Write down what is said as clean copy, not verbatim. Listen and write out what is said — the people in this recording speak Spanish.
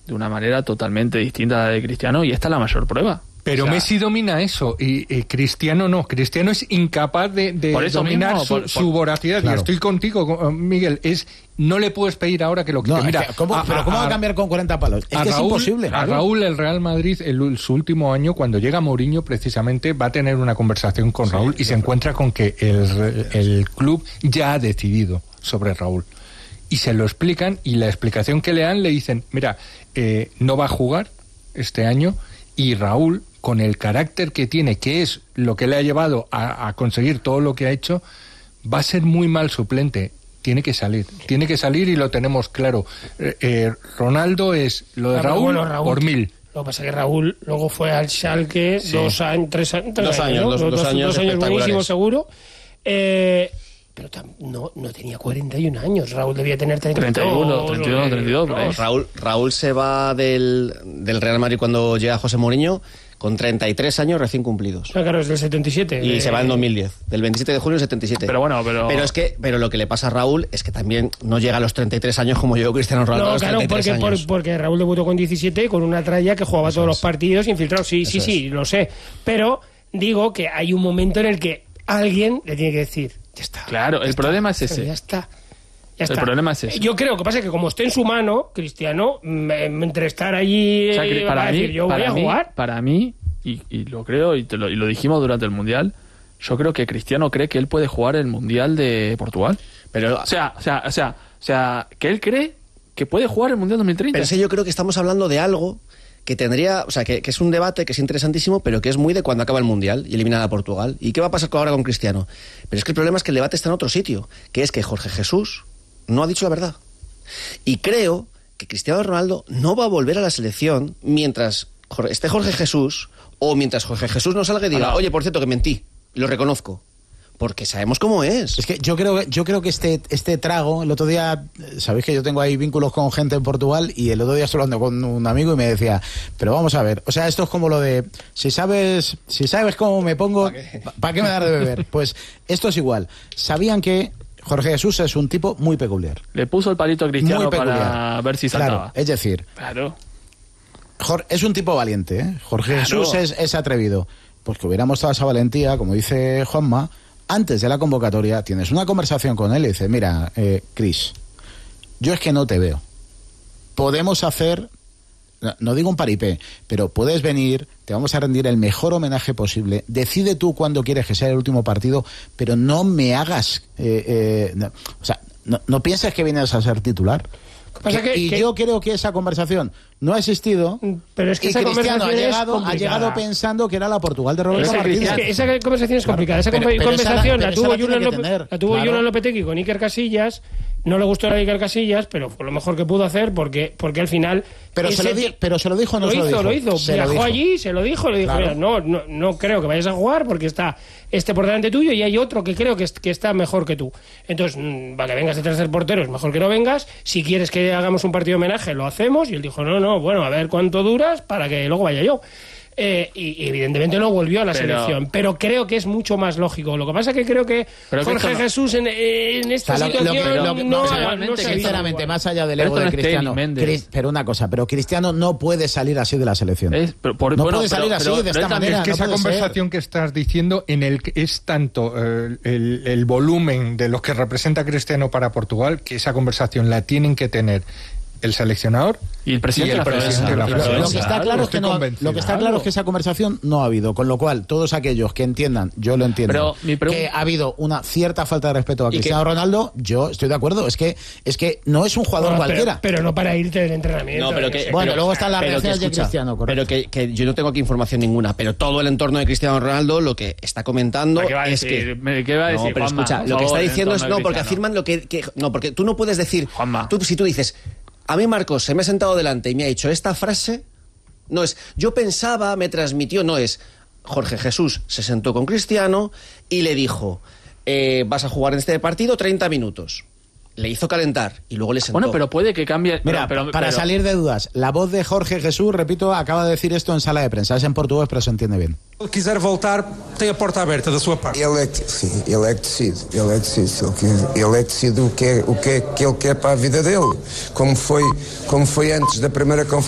de una manera totalmente distinta a la de Cristiano, y esta es la mayor prueba. Pero Messi domina eso y Cristiano no. Cristiano es incapaz de dominar mismo, su voracidad. Claro. Y estoy contigo, Miguel. No le puedes pedir ahora que lo quite. No, mira, ¿cómo va a cambiar con 40 palos? Es que Raúl, es imposible. A Raúl, el Real Madrid, su último año, cuando llega Mourinho, precisamente, va a tener una conversación con Raúl y se encuentra con que el club ya ha decidido sobre Raúl. Y se lo explican, y la explicación que le dan, le dicen, mira, no va a jugar este año, y Raúl, con el carácter que tiene, que es lo que le ha llevado a conseguir todo lo que ha hecho, va a ser muy mal suplente. Tiene que salir y lo tenemos claro. Ronaldo es lo de Raúl por 1000. Lo que pasa es que Raúl luego fue al Schalke 2 años, 3 años, ¿no? 2 años buenísimos seguro. Pero no tenía 41 años. Raúl debía tener 32. Raúl se va del Real Madrid cuando llega José Mourinho con 33 años recién cumplidos. Claro, es del 77. Y se va en 2010, del 27 de junio del 77. Pero lo que le pasa a Raúl es que también no llega a los 33 años como llegó Cristiano Ronaldo a los 33 años. Porque Raúl debutó con 17 con una tralla que jugaba todos los partidos infiltrado. Sí, lo sé. Pero digo que hay un momento en el que alguien le tiene que decir, ya está. Claro, el problema es ese. Ya está. El problema es ese. Yo creo que pasa que como esté en su mano, Cristiano, entre estar allí, voy a jugar. Para mí, y lo creo, y lo dijimos durante el Mundial, yo creo que Cristiano cree que él puede jugar el Mundial de Portugal. Pero, o sea, que él cree que puede jugar el Mundial 2030. Pero yo creo que estamos hablando de algo que tendría, o sea, que es un debate que es interesantísimo, pero que es muy de cuando acaba el Mundial y eliminan a Portugal. ¿Y qué va a pasar ahora con Cristiano? Pero es que el problema es que el debate está en otro sitio, que es que Jorge Jesús no ha dicho la verdad. Y creo que Cristiano Ronaldo no va a volver a la selección mientras esté Jorge Jesús, o mientras Jorge Jesús no salga y diga, oye, por cierto, que mentí, y lo reconozco. Porque sabemos cómo es. Es que yo creo que este trago, el otro día, sabéis que yo tengo ahí vínculos con gente en Portugal, y el otro día estuve hablando con un amigo y me decía, pero vamos a ver, o sea, esto es como lo de, si sabes cómo me pongo, ¿para qué me das de beber? Pues esto es igual. Sabían que Jorge Jesús es un tipo muy peculiar. Le puso el palito a Cristiano para ver si saltaba. Claro, es decir, claro. Es un tipo valiente, ¿eh? Jorge Jesús es atrevido. Pues que hubiera mostrado esa valentía, como dice Juanma, antes de la convocatoria. Tienes una conversación con él y dices, mira, Cris, yo es que no te veo. Podemos hacer, no digo un paripé, pero puedes venir, te vamos a rendir el mejor homenaje posible. Decide tú cuándo quieres que sea el último partido, pero no me hagas... no pienses que vienes a ser titular. Yo creo que esa conversación no ha existido, pero es que esa Cristiano ha llegado pensando que era la Portugal de Roberto Martínez. Esa conversación es complicada. Esa conversación la tuvo Julen Lopetegui con Iker Casillas. No le gustó a Iker Casillas, pero fue lo mejor que pudo hacer porque al final... Pero se lo dijo o no se lo dijo. Viajó allí, se lo dijo, le dijo, claro. no creo que vayas a jugar porque está por delante tuyo y hay otro que creo que está mejor que tú. Entonces, para que vengas de tercer portero es mejor que no vengas. Si quieres que hagamos un partido de homenaje, lo hacemos. Y él dijo, no, bueno, a ver cuánto duras para que luego vaya yo. Y evidentemente no volvió a la selección, pero creo que es mucho más lógico. Lo que pasa es que creo que Jorge Jesús en esta situación no sinceramente, más allá del ego de Cristiano, pero una cosa, pero Cristiano no puede salir así de la selección. Puede salir así de esta manera. Es que esa conversación que estás diciendo, en el que es tanto el volumen de lo que representa Cristiano para Portugal, que esa conversación la tienen que tener el seleccionador y el presidente de la Federación. Lo que está claro es que esa conversación no ha habido, con lo cual todos aquellos que entiendan, yo lo entiendo, que ha habido una cierta falta de respeto a Cristiano Ronaldo, yo estoy de acuerdo, es que no es un jugador cualquiera. Pero no para irte del entrenamiento. Luego están las reacciones de Cristiano, correcto. Pero que yo no tengo aquí información ninguna, pero todo el entorno de Cristiano Ronaldo lo que está comentando es que... ¿Qué va a decir, pero Juanma? Escucha, lo que está diciendo es porque afirman lo que... No, porque tú no puedes decir... Juanma. Si tú dices... A mí Marcos se me ha sentado delante y me ha dicho esta frase, no es yo pensaba, me transmitió, no es Jorge Jesús se sentó con Cristiano y le dijo vas a jugar en este partido 30 minutos. Le hizo calentar y luego le sentó. Bueno, pero puede que cambie... Mira, para salir de dudas, la voz de Jorge Jesús, repito, acaba de decir esto en sala de prensa. Es en portugués, pero se entiende bien. Se quiser voltar, tem a porta aberta da sua parte. Ele é que decide. Ele é que decide o que ele quer para a vida dele. Como foi antes da primeira conferência.